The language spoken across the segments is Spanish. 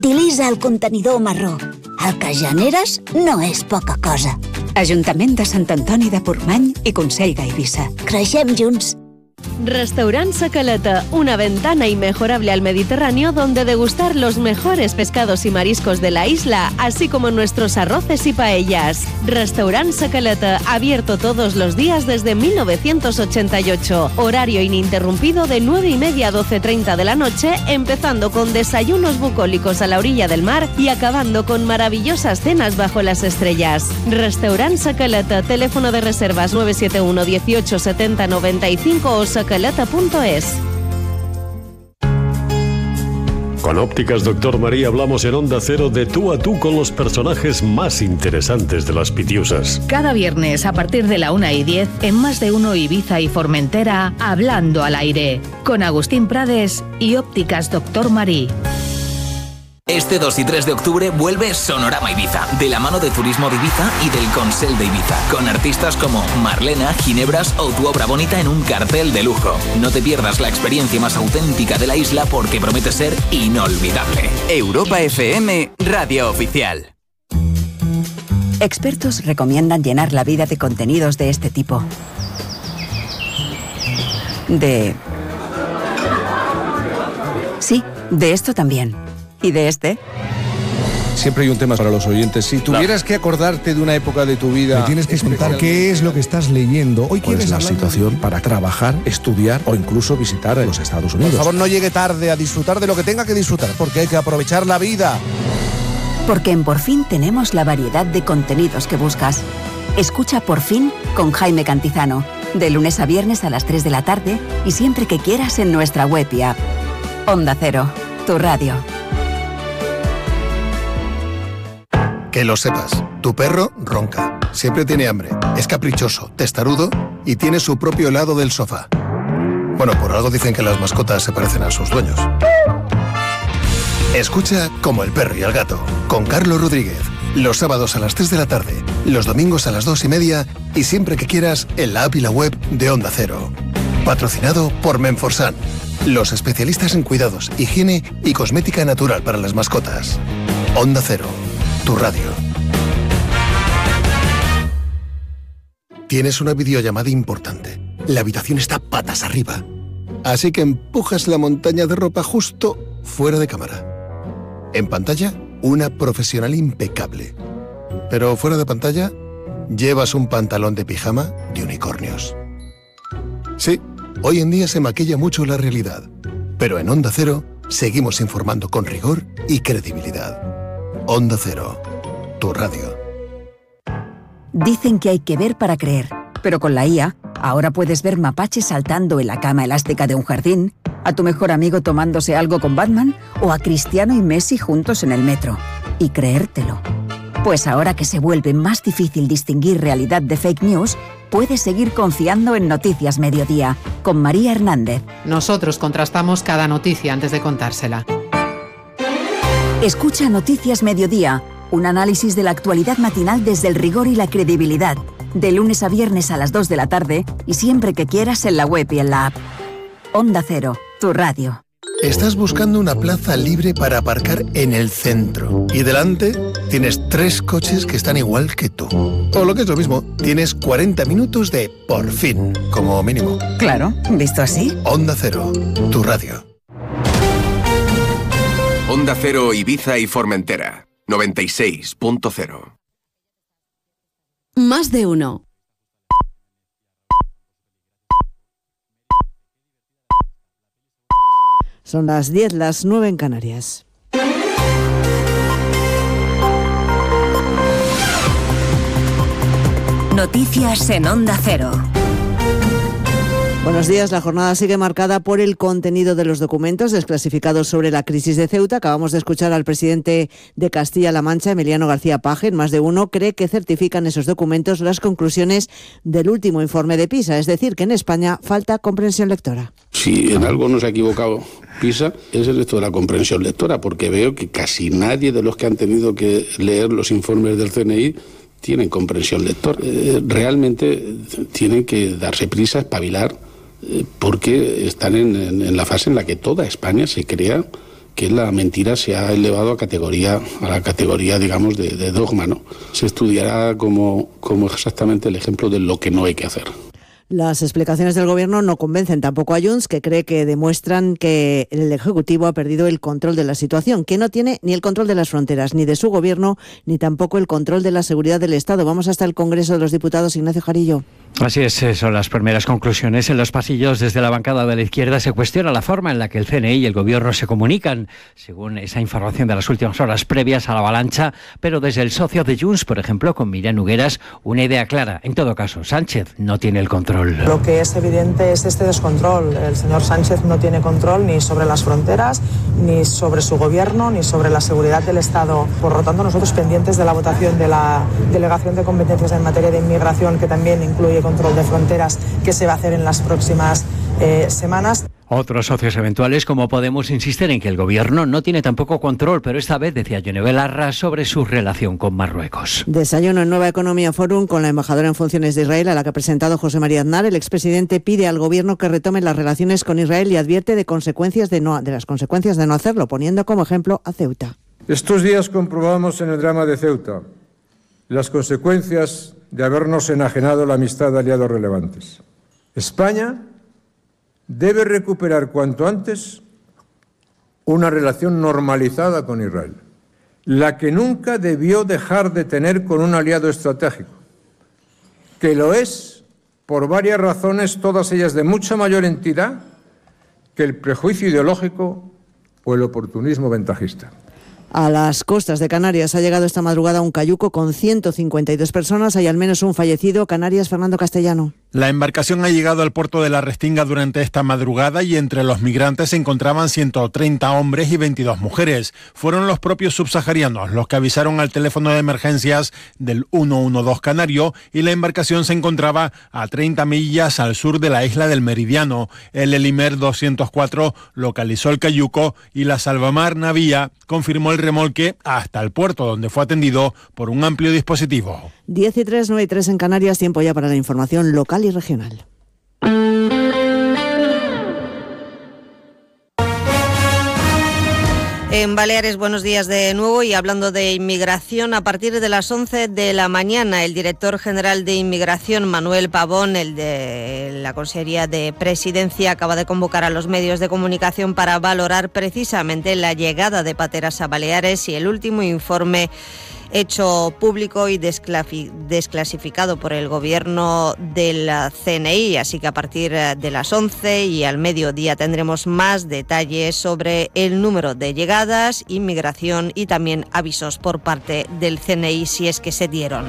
Utilitza el contenidor marró. El que generes no és poca cosa. Ajuntament de Sant Antoni de Portmany i Consell d'Eivissa. Creixem junts. Restaurant Sacaleta, una ventana inmejorable al Mediterráneo donde degustar los mejores pescados y mariscos de la isla, así como nuestros arroces y paellas. Restaurant Sacaleta, abierto todos los días desde 1988. Horario ininterrumpido de 9:30 a 12:30 de la noche, empezando con desayunos bucólicos a la orilla del mar y acabando con maravillosas cenas bajo las estrellas. Restaurant Sacaleta, teléfono de reservas 971 18 70 95 o sacaleta.es. Con Ópticas Doctor María hablamos en Onda Cero de tú a tú con los personajes más interesantes de las Pitiusas. Cada viernes a partir de la 1:10 en Más de Uno Ibiza y Formentera, Hablando al Aire, con Agustín Prades y Ópticas Doctor María. Este 2 y 3 de octubre vuelve Sonorama Ibiza, de la mano de Turismo de Ibiza y del Consell de Ibiza, con artistas como Marlena, Ginebras o Tu Obra Bonita en un cartel de lujo. No te pierdas la experiencia más auténtica de la isla porque promete ser inolvidable. Europa FM, radio oficial. Expertos recomiendan llenar la vida de contenidos de este tipo. Sí, de esto también. ¿Y de este? Siempre hay un tema para los oyentes. Si tuvieras que acordarte de una época de tu vida... Me tienes que contar qué es lo que estás leyendo. Hoy quieres la situación para trabajar, estudiar o incluso visitar los Estados Unidos. Por favor, no llegue tarde a disfrutar de lo que tenga que disfrutar, porque hay que aprovechar la vida. Porque en Por Fin tenemos la variedad de contenidos que buscas. Escucha Por Fin con Jaime Cantizano, de lunes a viernes a las 3 de la tarde y siempre que quieras en nuestra web y app. Onda Cero, tu radio. Que lo sepas, tu perro ronca, siempre tiene hambre, es caprichoso, testarudo y tiene su propio lado del sofá. Bueno, por algo dicen que las mascotas se parecen a sus dueños. Escucha Como el perro y el gato, con Carlos Rodríguez, los sábados a las 3 de la tarde, los domingos a las 2:30 y siempre que quieras en la app y la web de Onda Cero. Patrocinado por Menforsan, los especialistas en cuidados, higiene y cosmética natural para las mascotas. Onda Cero, tu radio. Tienes una videollamada importante. La habitación está patas arriba. Así que empujas la montaña de ropa justo fuera de cámara. En pantalla, una profesional impecable. Pero fuera de pantalla, llevas un pantalón de pijama de unicornios. Sí, hoy en día se maquilla mucho la realidad. Pero en Onda Cero seguimos informando con rigor y credibilidad. Onda Cero, tu radio. Dicen que hay que ver para creer, pero con la IA ahora puedes ver mapaches saltando en la cama elástica de un jardín, a tu mejor amigo tomándose algo con Batman o a Cristiano y Messi juntos en el metro. Y creértelo. Pues ahora que se vuelve más difícil distinguir realidad de fake news, puedes seguir confiando en Noticias Mediodía, con María Hernández. Nosotros contrastamos cada noticia antes de contársela. Escucha Noticias Mediodía, un análisis de la actualidad matinal desde el rigor y la credibilidad, de lunes a viernes a las 2 de la tarde y siempre que quieras en la web y en la app. Onda Cero, tu radio. Estás buscando una plaza libre para aparcar en el centro y delante tienes 3 coches que están igual que tú. O lo que es lo mismo, tienes 40 minutos de Por Fin, como mínimo. Claro, ¿visto así? Onda Cero, tu radio. Onda Cero Ibiza y Formentera, 96.0. Más de uno. Son las 10, las 9 en Canarias. Noticias en Onda Cero. Buenos días. La jornada sigue marcada por el contenido de los documentos desclasificados sobre la crisis de Ceuta. Acabamos de escuchar al presidente de Castilla-La Mancha, Emiliano García Paje. En Más de Uno cree que certifican esos documentos las conclusiones del último informe de PISA, es decir, que en España falta comprensión lectora. Si en algo no se ha equivocado PISA es el esto de la comprensión lectora, porque veo que casi nadie de los que han tenido que leer los informes del CNI tienen comprensión lectora. Realmente tienen que darse prisa, espabilar, porque están en la fase en la que toda España se crea que la mentira se ha elevado a la categoría, digamos, de dogma, ¿no? Se estudiará como exactamente el ejemplo de lo que no hay que hacer. Las explicaciones del Gobierno no convencen tampoco a Junts, que cree que demuestran que el Ejecutivo ha perdido el control de la situación, que no tiene ni el control de las fronteras, ni de su Gobierno, ni tampoco el control de la seguridad del Estado. Vamos hasta el Congreso de los Diputados. Ignacio Jarillo. Así es, son las primeras conclusiones. En los pasillos, desde la bancada de la izquierda, se cuestiona la forma en la que el CNI y el Gobierno se comunican, según esa información de las últimas horas previas a la avalancha, pero desde el socio de Junts, por ejemplo, con Miriam Nogueras, una idea clara. En todo caso, Sánchez no tiene el control. Lo que es evidente es este descontrol. El señor Sánchez no tiene control ni sobre las fronteras, ni sobre su Gobierno, ni sobre la seguridad del Estado. Por lo tanto, nosotros pendientes de la votación de la Delegación de Competencias en materia de inmigración, que también incluye control de fronteras, que se va a hacer en las próximas semanas. Otros socios eventuales como Podemos insisten en que el Gobierno no tiene tampoco control, pero esta vez decía Yone Belarra sobre su relación con Marruecos. Desayuno en Nueva Economía Forum con la embajadora en funciones de Israel, a la que ha presentado José María Aznar. El expresidente pide al Gobierno que retome las relaciones con Israel y advierte de las consecuencias de no hacerlo, poniendo como ejemplo a Ceuta. Estos días comprobamos en el drama de Ceuta las consecuencias de habernos enajenado la amistad de aliados relevantes. España debe recuperar cuanto antes una relación normalizada con Israel, la que nunca debió dejar de tener con un aliado estratégico, que lo es por varias razones, todas ellas de mucha mayor entidad que el prejuicio ideológico o el oportunismo ventajista. A las costas de Canarias ha llegado esta madrugada un cayuco con 152 personas. Hay al menos un fallecido. Canarias, Fernando Castellano. La embarcación ha llegado al puerto de La Restinga durante esta madrugada y entre los migrantes se encontraban 130 hombres y 22 mujeres. Fueron los propios subsaharianos los que avisaron al teléfono de emergencias del 112 canario y la embarcación se encontraba a 30 millas al sur de la isla del Meridiano. El Elimer 204 localizó el cayuco y la Salvamar Navía confirmó el remolque hasta el puerto, donde fue atendido por un amplio dispositivo. 10:03, 9:03 en Canarias, tiempo ya para la información local y regional. En Baleares, buenos días de nuevo, y hablando de inmigración, a partir de las 11 de la mañana, el director general de Inmigración, Manuel Pavón, el de la Consejería de Presidencia, acaba de convocar a los medios de comunicación para valorar precisamente la llegada de pateras a Baleares y el último informe hecho público y desclasificado por el Gobierno del CNI. Así que a partir de las 11 y al mediodía tendremos más detalles sobre el número de llegadas, inmigración y también avisos por parte del CNI si es que se dieron.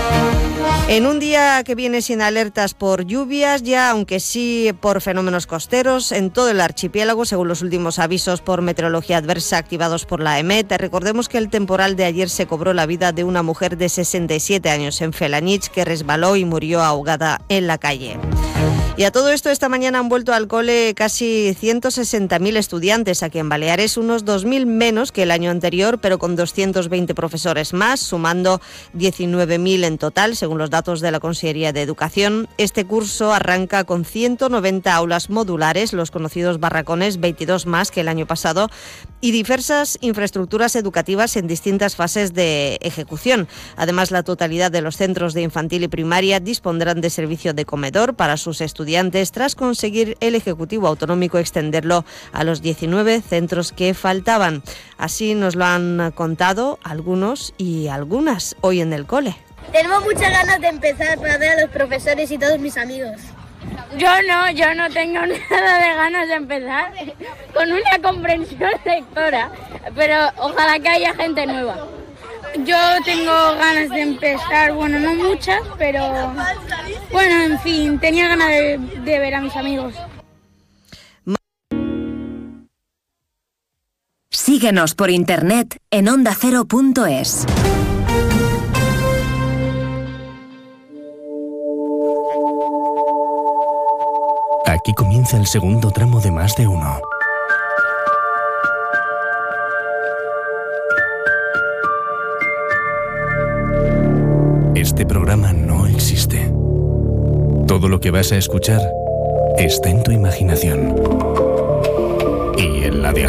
En un día que viene sin alertas por lluvias, ya aunque sí por fenómenos costeros, en todo el archipiélago, según los últimos avisos por meteorología adversa activados por la EMET. Recordemos que el temporal de ayer se cobró la vida de una mujer de 67 años en Felanich, que resbaló y murió ahogada en la calle. Y a todo esto, esta mañana han vuelto al cole casi 160.000 estudiantes aquí en Baleares, unos 2.000 menos que el año anterior, pero con 220 profesores más, sumando 19.000 en total, según los datos de la Consejería de Educación. Este curso arranca con 190 aulas modulares, los conocidos barracones, 22 más que el año pasado, y diversas infraestructuras educativas en distintas fases de ejecución. Además, la totalidad de los centros de infantil y primaria dispondrán de servicio de comedor para sus estudiantes, tras conseguir el Ejecutivo Autonómico extenderlo a los 19 centros que faltaban. Así nos lo han contado algunos y algunas hoy en el cole. Tenemos muchas ganas de empezar para ver a los profesores y todos mis amigos. Yo no tengo nada de ganas de empezar con una comprensión lectora, pero ojalá que haya gente nueva. Yo tengo ganas de empezar, bueno, no muchas, pero bueno, en fin, tenía ganas de ver a mis amigos. Síguenos por internet en ondacero.es. Aquí comienza el segundo tramo de Más de Uno. Este programa no existe. Todo lo que vas a escuchar está en tu imaginación y en la de